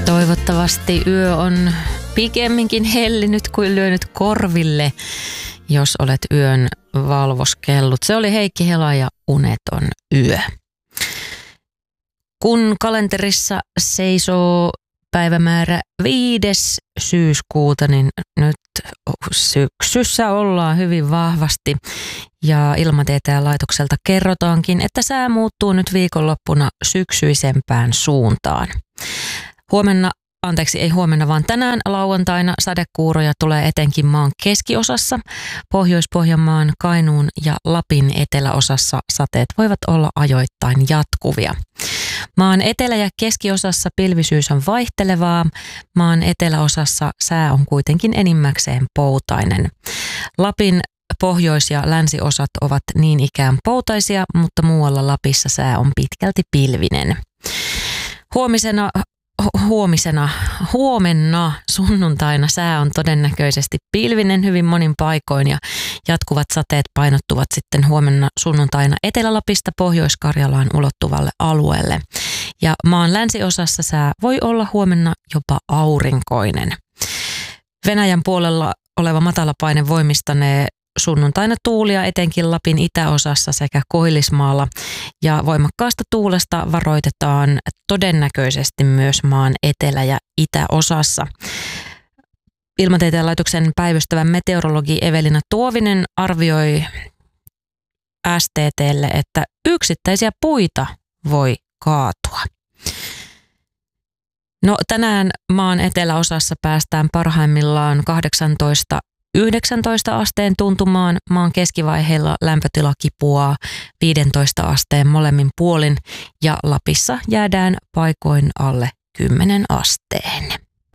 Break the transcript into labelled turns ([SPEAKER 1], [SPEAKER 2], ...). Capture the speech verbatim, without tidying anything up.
[SPEAKER 1] Toivottavasti yö on pikemminkin hellinyt kuin lyönyt korville, jos olet yön valvoskellut. Se oli Heikki Hela ja Uneton yö. Kun kalenterissa seisoo päivämäärä viides syyskuuta, niin nyt syksyssä ollaan hyvin vahvasti. Ja Ilmatieteen laitokselta kerrotaankin, että sää muuttuu nyt viikonloppuna syksyisempään suuntaan. Huomenna, anteeksi ei huomenna, vaan tänään lauantaina sadekuuroja tulee etenkin maan keskiosassa. Pohjois-Pohjanmaan, Kainuun ja Lapin eteläosassa sateet voivat olla ajoittain jatkuvia. Maan etelä- ja keskiosassa pilvisyys on vaihtelevaa. Maan eteläosassa sää on kuitenkin enimmäkseen poutainen. Lapin pohjois- ja länsiosat ovat niin ikään poutaisia, mutta muualla Lapissa sää on pitkälti pilvinen. Huomisena Huomisena, huomenna sunnuntaina sää on todennäköisesti pilvinen hyvin monin paikoin ja jatkuvat sateet painottuvat sitten huomenna sunnuntaina Etelä-Lapista Pohjois-Karjalaan ulottuvalle alueelle. Ja maan länsiosassa sää voi olla huomenna jopa aurinkoinen. Venäjän puolella oleva matalapaine voimistanee sunnuntaina tuulia etenkin Lapin itäosassa sekä Koillismaalla ja voimakkaasta tuulesta varoitetaan todennäköisesti myös maan etelä- ja itäosassa. Ilmatieteen laitoksen päivystävä meteorologi Evelina Tuovinen arvioi S T T:lle, että yksittäisiä puita voi kaatua. No tänään maan eteläosassa päästään parhaimmillaan kahdeksantoista yhdeksäntoista asteen tuntumaan. Maan keskivaiheilla lämpötila kipuaa viisitoista asteen molemmin puolin ja Lapissa jäädään paikoin alle kymmenen asteen.